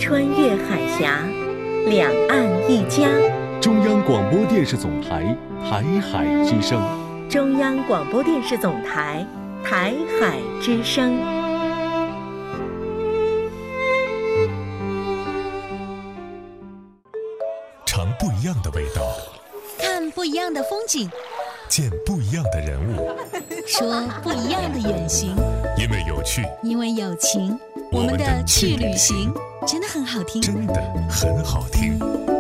穿越海峡，两岸一家。 中央广播电视总台台海之声。 中央广播电视总台台海之声。 尝不一样的味道， 看不一样的风景， 见不一样的人物， 说不一样的远行。 因为有趣， 因为有情，我们的去旅行真的很好听， 真的很好听。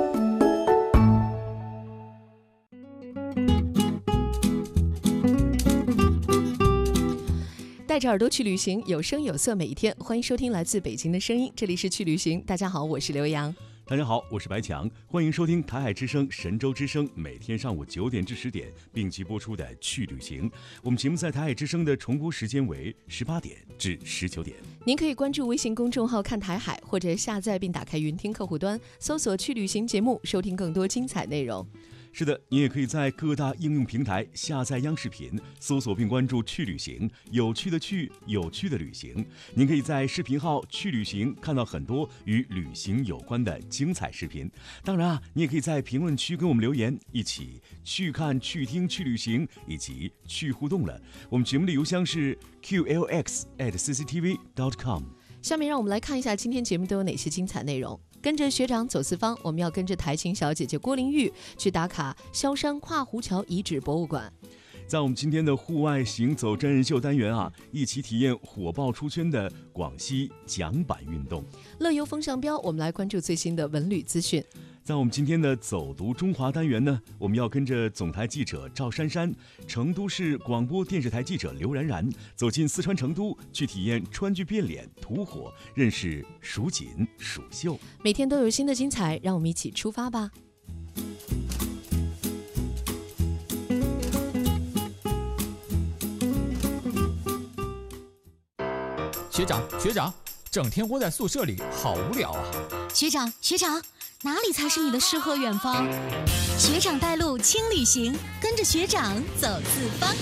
带着耳朵去旅行，有声有色每一天。欢迎收听来自北京的声音，这里是去旅行。大家好，我是刘洋。 大家好，我是白强，欢迎收听台海之声、神州之声，每天上午9点至10点并机播出的去旅行。我们节目在台海之声的重播时间为18点至19点。 您可以关注微信公众号看台海，或者下载并打开云听客户端，搜索去旅行节目，收听更多精彩内容。 是的，你也可以在各大应用平台下载央视频，搜索并关注去旅行，有趣的去，有趣的旅行。您可以在视频号去旅行看到很多与旅行有关的精彩视频。当然你也可以在评论区跟我们留言，一起去看、去听、去旅行以及去互动了。我们节目的邮箱是 qlx@cctv.com。 下面让我们来看一下今天节目都有哪些精彩内容。跟着学长走四方，我们要跟着台青小姐姐郭玲玉去打卡萧山跨湖桥遗址博物馆。 在我们今天的户外行走真人秀单元一起体验火爆出圈的广西桨板运动。 乐游风向标，我们来关注最新的文旅资讯。 在我们今天的走读中华单元呢，我们要跟着总台记者赵珊珊、成都市广播电视台记者刘然然走进四川成都，去体验川剧变脸、吐火，认识蜀锦、蜀绣。 每天都有新的精彩，让我们一起出发吧。 学长，整天窝在宿舍里好无聊啊。 学长，哪里才是你的诗和远方？学长带路轻旅行，跟着学长走四方。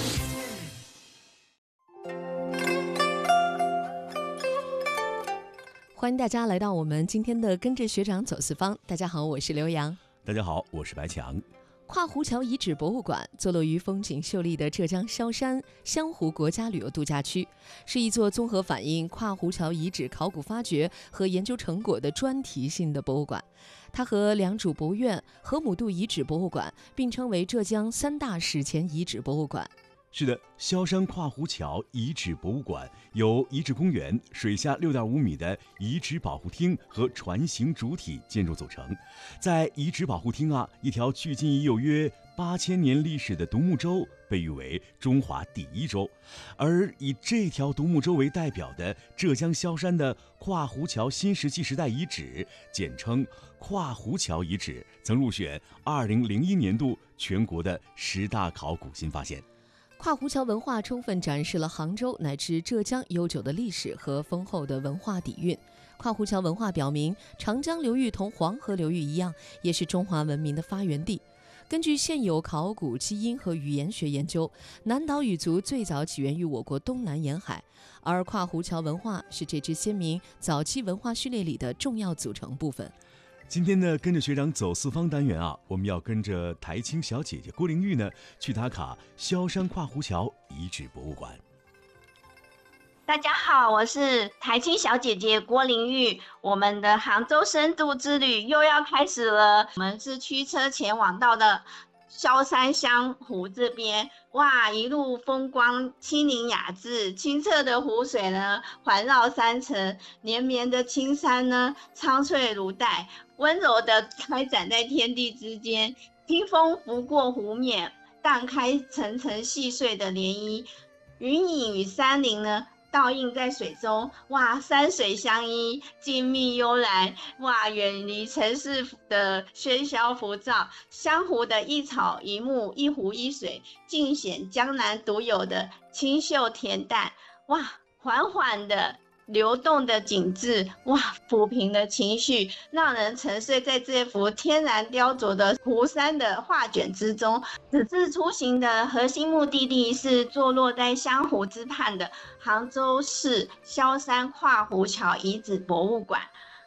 欢迎大家来到我们今天的跟着学长走四方。大家好，我是刘洋。 大家好，我是白强。 跨湖桥遗址博物馆坐落于风景秀丽的浙江萧山湘湖国家旅游度假区，是一座综合反映跨湖桥遗址考古发掘和研究成果的专题性的博物馆。它和良渚博物院、河姆渡遗址博物馆并称为浙江3大史前遗址博物馆。 是的，萧山跨湖桥遗址博物馆由遗址公园、水下6.5米的遗址保护厅和船形主体建筑组成。在遗址保护厅一条距今已有约8000年历史的独木舟被誉为中华第一舟，而以这条独木舟为代表的浙江萧山的跨湖桥新石器时代遗址，简称跨湖桥遗址，曾入选2001年度全国的10大考古新发现。 跨湖桥文化充分展示了杭州乃至浙江悠久的历史和丰厚的文化底蕴。跨湖桥文化表明，长江流域同黄河流域一样，也是中华文明的发源地。根据现有考古、基因和语言学研究，南岛语族最早起源于我国东南沿海，而跨湖桥文化是这支鲜明早期文化序列里的重要组成部分。 今天呢，跟着学长走四方单元我们要跟着台青小姐姐郭玲玉呢去打卡萧山跨湖桥遗址博物馆。 大家好，我是台青小姐姐郭玲玉。我们的杭州深度之旅又要开始了，我们是驱车前往到的萧山湘湖这边。哇，一路风光清宁雅致，清澈的湖水呢环绕山城，连绵的青山呢苍翠如黛，温柔的开展在天地之间，清风拂过湖面，荡开层层细碎的涟漪，云影与山林呢倒映在水中，哇，山水相依，静谧悠然，哇，远离城市的喧嚣浮躁，湘湖的一草一木，一湖一水，尽显江南独有的清秀恬淡，哇，缓缓的流动的景致，哇，抚平的情绪，让人沉睡在这幅天然雕琢的湖山的画卷之中。此次出行的核心目的地是坐落在湘湖之畔的杭州市萧山跨湖桥遗址博物馆。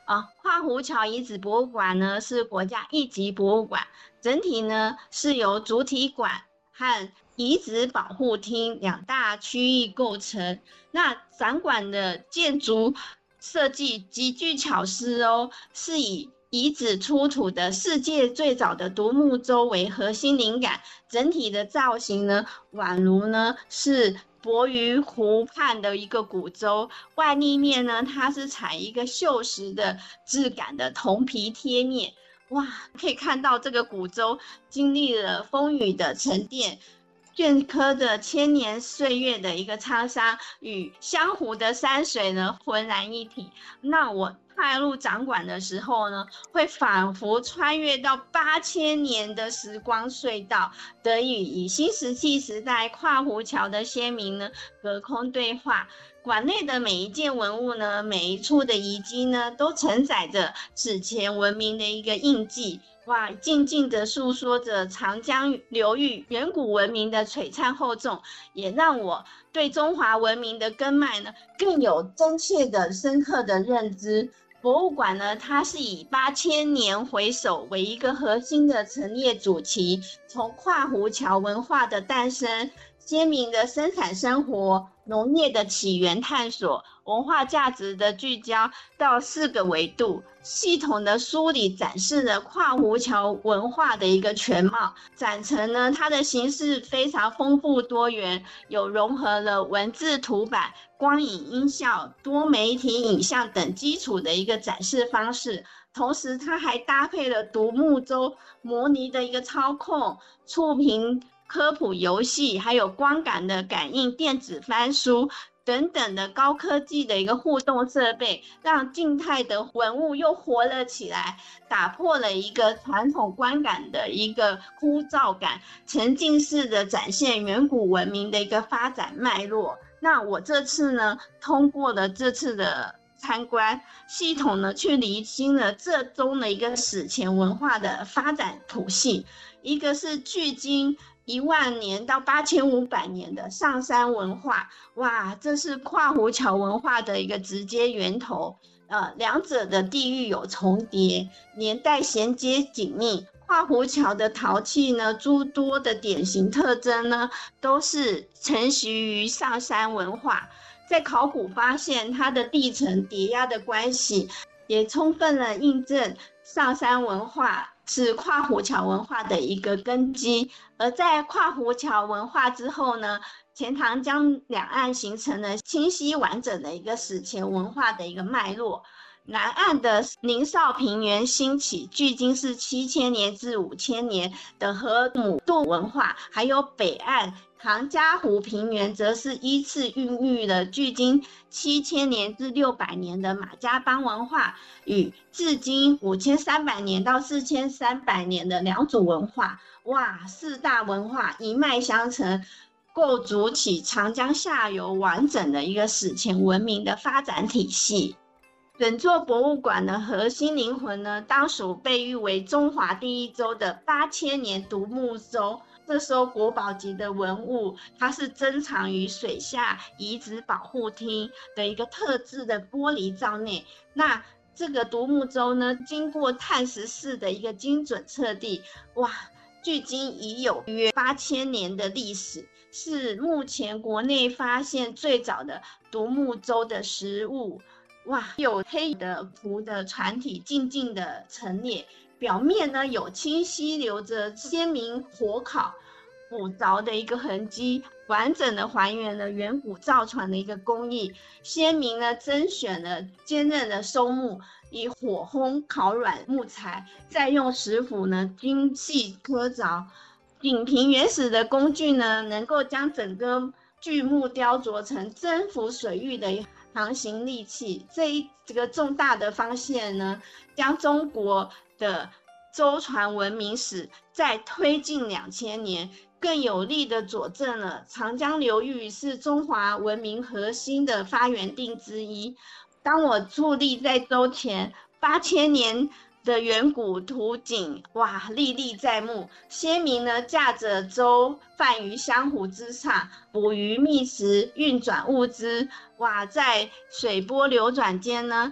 跨湖桥遗址博物馆呢是国家一级博物馆，整体呢是由主体馆和遗址保护厅两大区域构成。那展馆的建筑设计极具巧思哦，是以遗址出土的世界最早的独木舟为核心灵感，整体的造型呢，宛如呢是泊于湖畔的一个古舟，外立面呢它是采一个锈蚀的质感的铜皮贴面。哇，可以看到这个古舟经历了风雨的沉淀，镌刻着千年岁月的一个沧桑，与湘湖的山水呢浑然一体。那我踏入展馆的时候呢，会仿佛穿越到8000年的时光隧道，得以新石器时代跨湖桥的先民呢隔空对话。馆内的每一件文物呢，每一处的遗迹呢，都承载着史前文明的一个印记。哇，静静地诉说着长江流域远古文明的璀璨厚重，也让我对中华文明的根脉呢更有真切的深刻的认知。博物馆呢，它是以8000年回首为一个核心的陈列主题，从跨湖桥文化的诞生、先民的生产生活、农业的起源探索、文化价值的聚焦，到4个维度，系统的梳理展示了跨湖桥文化的一个全貌。展陈呢，它的形式非常丰富多元，有融合了文字、图版、光影、音效、多媒体影像等基础的一个展示方式。同时，它还搭配了独木舟模拟的一个操控、触屏科普游戏，还有光感的感应电子翻书等等的高科技的一个互动设备，让静态的文物又活了起来，打破了一个传统观感的一个枯燥感，沉浸式的展现远古文明的一个发展脉络。那我这次呢，通过了这次的参观，系统呢去厘清了这中的一个史前文化的发展谱系，一个是距今10000年到8500年的上山文化。哇，这是跨湖桥文化的一个直接源头，两者的地域有重叠，年代衔接紧密。跨湖桥的陶器呢，诸多的典型特征呢，都是承袭于上山文化。在考古发现它的地层叠压的关系，也充分的印证上山文化是跨湖桥文化的一个根基。而在跨湖桥文化之后呢，钱塘江两岸形成了清晰完整的一个史前文化的一个脉络。南岸的宁绍平原兴起，距今是7000年至5000年的河姆渡文化，还有北岸唐嘉湖平原则是依次孕育了距今7000年至600年的马家浜文化，与至今5300年到4300年的良渚文化。哇，4大文化一脉相承，构筑起长江下游完整的一个史前文明的发展体系。整座博物馆的核心灵魂呢，当属被誉为中华第一舟的8000年独木舟。这艘国宝级的文物，它是珍藏于水下遗址保护厅的一个特制的玻璃罩内。那这个独木舟呢，经过碳14的一个精准测地，哇，距今已有约8000年的历史，是目前国内发现最早的独木舟的实物。哇，有黑的湖的船体静静的陈列，表面呢有清晰留着鲜明火烤补凿的一个痕迹，完整的还原了远古造船的一个工艺。先民呢甄选了坚韧的松木，以火烘烤软木材，再用石斧呢精细刻凿。仅凭原始的工具呢，能够将整个巨木雕琢成征服水域的航行利器。这个重大的发现呢，将中国的舟船文明史再推进2000年，更有力的佐证了长江流域是中华文明核心的发源地之一。当我矗立在舟前，8000年的远古图景，哇，历历在目。先民呢驾着舟泛于湘湖之上，捕鱼觅食，运转物资。哇，在水波流转间呢，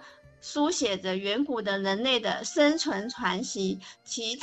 书写着远古的人类的生存传奇，其